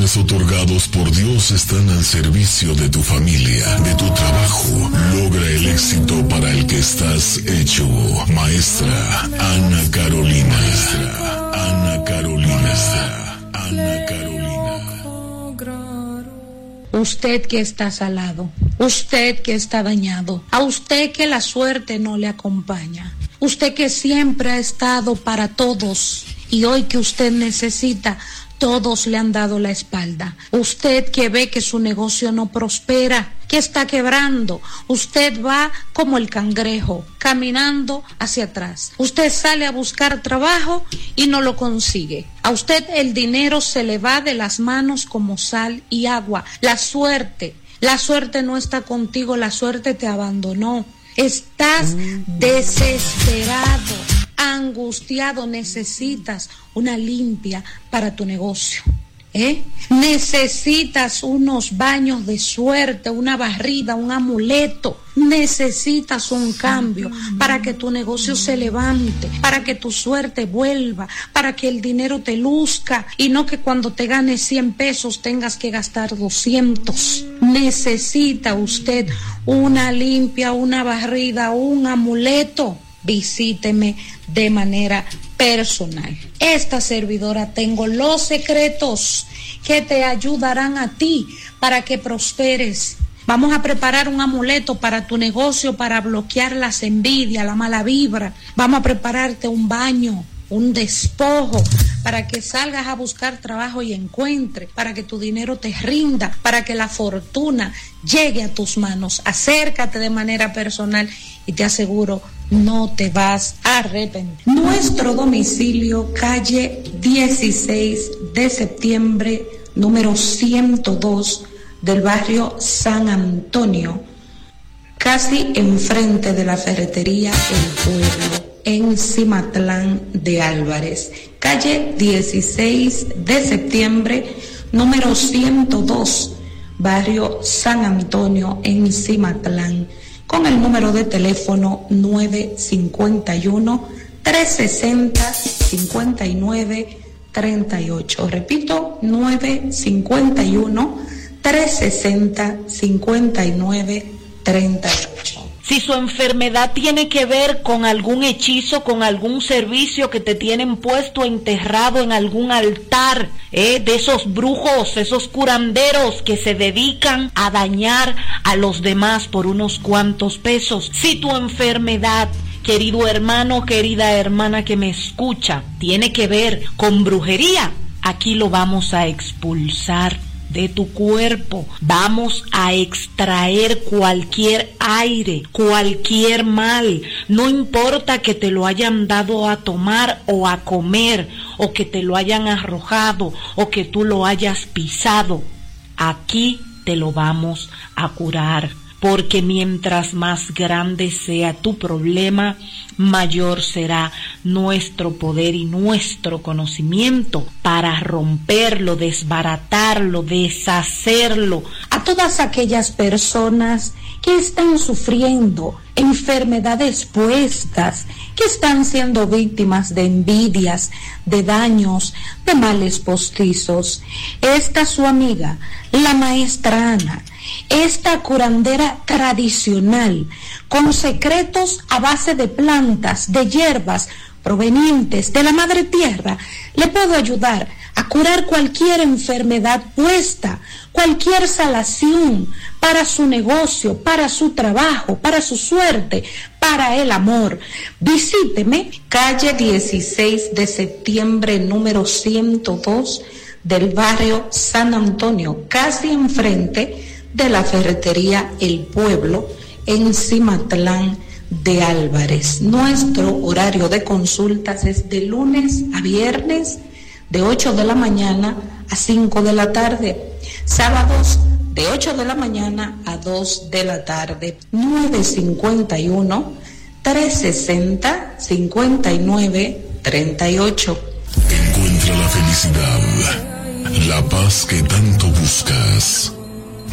dones otorgados por Dios están al servicio de tu familia, de tu trabajo. Logra el éxito para el que estás hecho. Maestra Ana Carolina. Maestra Ana Carolina. Maestra Ana Carolina. Usted que está salado, usted que está dañado, a usted que la suerte no le acompaña, usted que siempre ha estado para todos y hoy que usted necesita, todos le han dado la espalda. Usted que ve que su negocio no prospera, que está quebrando, usted va como el cangrejo, caminando hacia atrás. Usted sale a buscar trabajo y no lo consigue. A usted el dinero se le va de las manos como sal y agua. La suerte no está contigo, la suerte te abandonó. Estás desesperado, angustiado, necesitas una limpia para tu negocio. Necesitas unos baños de suerte, una barrida, un amuleto. Necesitas un cambio para que tu negocio se levante, para que tu suerte vuelva, para que el dinero te luzca y no que cuando te ganes 100 pesos tengas que gastar 200. Necesita usted una limpia, una barrida, un amuleto. Visíteme de manera personal. Esta servidora tengo los secretos que te ayudarán a ti para que prosperes. Vamos a preparar un amuleto para tu negocio para bloquear las envidias, la mala vibra. Vamos a prepararte un baño, un despojo para que salgas a buscar trabajo y encuentres, para que tu dinero te rinda, para que la fortuna llegue a tus manos. Acércate de manera personal y te aseguro, no te vas a arrepentir. Nuestro domicilio, calle 16 de septiembre, número 102 del barrio San Antonio, casi enfrente de la ferretería El Pueblo, en Cimatlán de Álvarez. Calle 16 de septiembre, número 102, barrio San Antonio, en Cimatlán, con el número de teléfono 951-360-5938. Repito, 951-360-5938. Si su enfermedad tiene que ver con algún hechizo, con algún servicio que te tienen puesto enterrado en algún altar, de esos brujos, esos curanderos que se dedican a dañar a los demás por unos cuantos pesos. Si tu enfermedad, querido hermano, querida hermana que me escucha, tiene que ver con brujería, aquí lo vamos a expulsar de tu cuerpo. Vamos a extraer cualquier aire, cualquier mal, no importa que te lo hayan dado a tomar o a comer, o que te lo hayan arrojado, o que tú lo hayas pisado. Aquí te lo vamos a curar, porque mientras más grande sea tu problema, mayor será nuestro poder y nuestro conocimiento para romperlo, desbaratarlo, deshacerlo. A todas aquellas personas que están sufriendo enfermedades puestas, que están siendo víctimas de envidias, de daños, de males postizos. Esta su amiga, la maestra Ana, esta curandera tradicional, con secretos a base de plantas, de hierbas provenientes de la madre tierra, le puedo ayudar a curar cualquier enfermedad puesta, cualquier salación para su negocio, para su trabajo, para su suerte, para el amor. Visíteme, calle 16 de septiembre, número 102 del barrio San Antonio, casi enfrente de la ferretería El Pueblo, en Cimatlán de Álvarez. Nuestro horario de consultas es de lunes a viernes, de 8 de la mañana a 5 de la tarde. Sábados, de 8 de la mañana a 2 de la tarde. 951-360-5938. Encuentra la felicidad, la paz que tanto buscas.